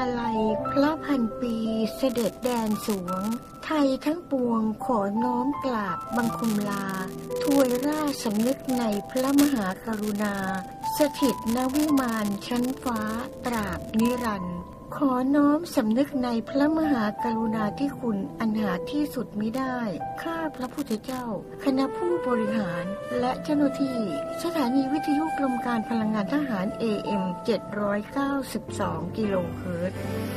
ลัยพระพันปีเสด็จแดนสวงไทยทั้งปวงขอน้อมกราบบังคมลาถวยราชสำนึกในพระมหากรุณาสถิตณวิมานชั้นฟ้าตราบนิรันดร์ขอน้อมสำนึกในพระมหากรุณาธิคุณอันหาที่สุดมิได้ข้าพระพุทธเจ้าคณะผู้บริหารและเจ้าหน้าที่สถานีวิทยุกรมการพลังงานทหาร AM 792 กิโลเฮิรตซ์